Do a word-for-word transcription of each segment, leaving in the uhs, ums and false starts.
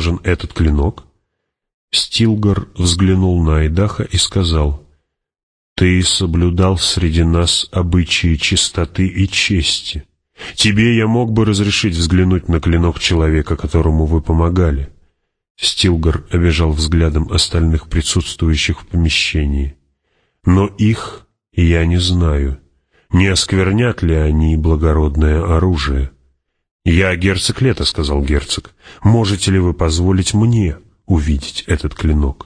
ножен этот клинок?» Стилгар взглянул на Айдаха и сказал: «Ты соблюдал среди нас обычаи чистоты и чести. Тебе я мог бы разрешить взглянуть на клинок человека, которому вы помогали». Стилгар обежал взглядом остальных присутствующих в помещении. «Но их я не знаю. Не осквернят ли они благородное оружие?» «Я герцог Лето», — сказал герцог. «Можете ли вы позволить мне увидеть этот клинок?»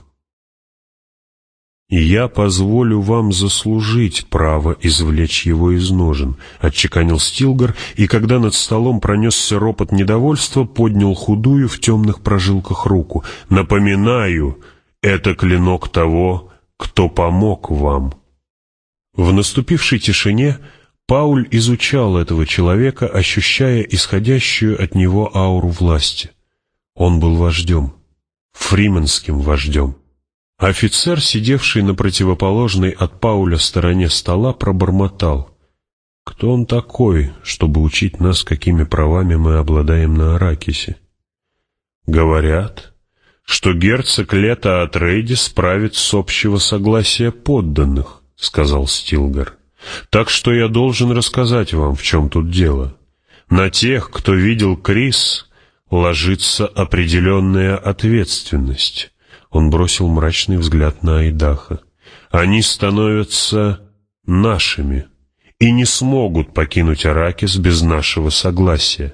«Я позволю вам заслужить право извлечь его из ножен», — отчеканил Стилгар, и когда над столом пронесся ропот недовольства, поднял худую в темных прожилках руку. «Напоминаю, это клинок того, кто помог вам». В наступившей тишине Пауль изучал этого человека, ощущая исходящую от него ауру власти. Он был вождем, фрименским вождем. Офицер, сидевший на противоположной от Пауля стороне стола, пробормотал: «Кто он такой, чтобы учить нас, какими правами мы обладаем на Аракисе?» «Говорят, что герцог Лето Атрейдис правит с общего согласия подданных», — сказал Стилгар. «Так что я должен рассказать вам, в чем тут дело. На тех, кто видел Крис, ложится определенная ответственность». Он бросил мрачный взгляд на Айдаха. «Они становятся нашими и не смогут покинуть Аракис без нашего согласия».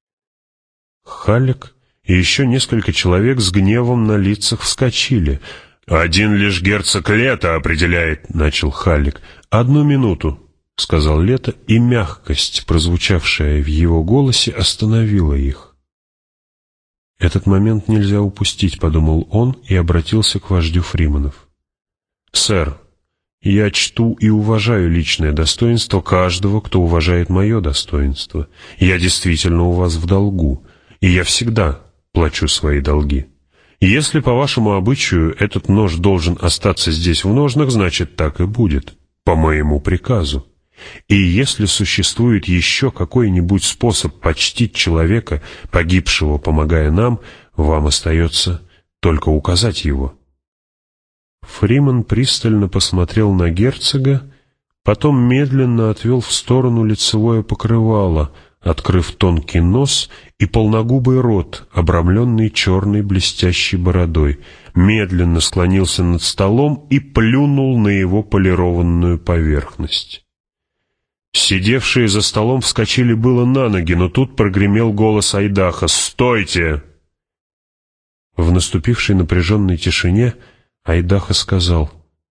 Халлек и еще несколько человек с гневом на лицах вскочили. «Один лишь герцог Лето определяет», — начал Халлек. «Одну минуту», — сказал Лето, и мягкость, прозвучавшая в его голосе, остановила их. «Этот момент нельзя упустить», — подумал он и обратился к вождю Фриманов. «Сэр, я чту и уважаю личное достоинство каждого, кто уважает мое достоинство. Я действительно у вас в долгу, и я всегда плачу свои долги. Если по вашему обычаю этот нож должен остаться здесь в ножнах, значит, так и будет, по моему приказу. И если существует еще какой-нибудь способ почтить человека, погибшего, помогая нам, вам остается только указать его». Фриман пристально посмотрел на герцога, потом медленно отвел в сторону лицевое покрывало, открыв тонкий нос и полногубый рот, обрамленный черной блестящей бородой, медленно склонился над столом и плюнул на его полированную поверхность. Сидевшие за столом вскочили было на ноги, но тут прогремел голос Айдаха: «Стойте!» В наступившей напряженной тишине Айдаха сказал: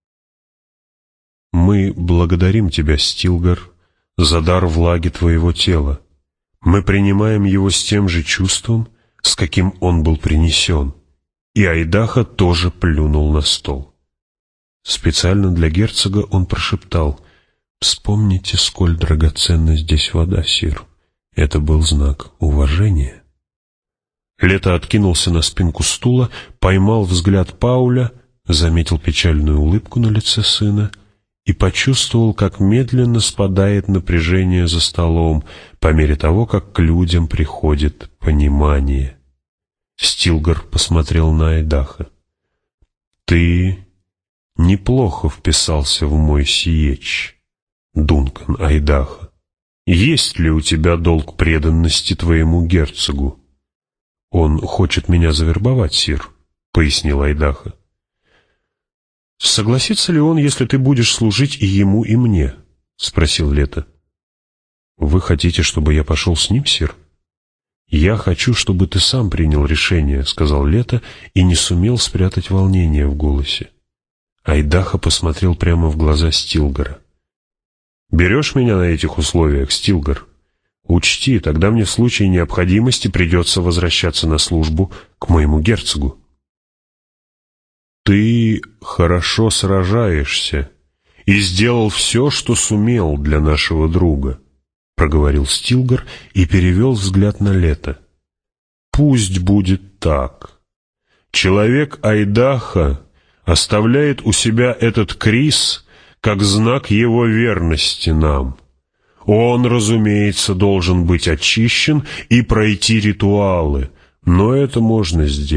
«Мы благодарим тебя, Стилгар, за дар влаги твоего тела. Мы принимаем его с тем же чувством, с каким он был принесен». И Айдаха тоже плюнул на стол. Специально для герцога он прошептал: «Вспомните, сколь драгоценна здесь вода, сир. Это был знак уважения». Лето откинулся на спинку стула, поймал взгляд Пауля, заметил печальную улыбку на лице сына и почувствовал, как медленно спадает напряжение за столом по мере того, как к людям приходит понимание. Стилгар посмотрел на Айдаха. «Ты неплохо вписался в мой сиеч, Дункан Айдаха. Есть ли у тебя долг преданности твоему герцогу?» «Он хочет меня завербовать, сир», — пояснил Айдаха. «Согласится ли он, если ты будешь служить и ему, и мне?» — спросил Лето. «Вы хотите, чтобы я пошел с ним, сир?» «Я хочу, чтобы ты сам принял решение», — сказал Лето и не сумел спрятать волнение в голосе. Айдаха посмотрел прямо в глаза Стилгара. «Берешь меня на этих условиях, Стилгар? Учти, тогда мне в случае необходимости придется возвращаться на службу к моему герцогу». «Ты хорошо сражаешься и сделал все, что сумел для нашего друга», — проговорил Стилгар и перевел взгляд на Лето. «Пусть будет так. Человек Айдаха оставляет у себя этот Крис как знак его верности нам. Он, разумеется, должен быть очищен и пройти ритуалы, но это можно сделать.